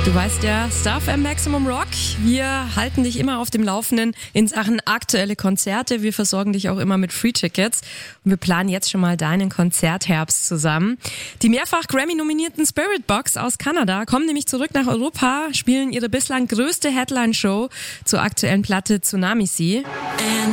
Du weißt ja, Star FM Maximum Rock, wir halten dich immer auf dem Laufenden in Sachen aktuelle Konzerte. Wir versorgen dich auch immer mit Free-Tickets und wir planen jetzt schon mal deinen Konzertherbst zusammen. Die mehrfach Grammy-nominierten Spiritbox aus Kanada kommen nämlich zurück nach Europa, spielen ihre bislang größte Headline-Show zur aktuellen Platte Tsunami Sea.